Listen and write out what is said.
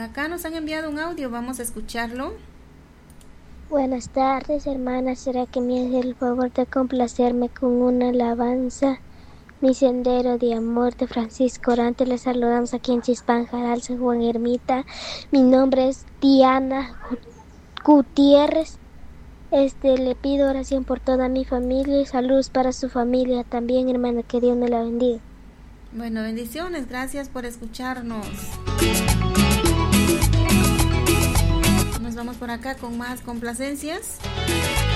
acá nos han enviado un audio, vamos a escucharlo. Buenas tardes, hermana. ¿Será que me hace el favor de complacerme con una alabanza? Mi sendero de amor de Francisco Orante. Les saludamos aquí en Chispán, Jaral, San Juan Ermita. Mi nombre es Diana Gutiérrez. Le pido oración por toda mi familia y saludos para su familia también, hermana. Que Dios me la bendiga. Bueno, bendiciones, gracias por escucharnos. Nos vamos por acá con más complacencias.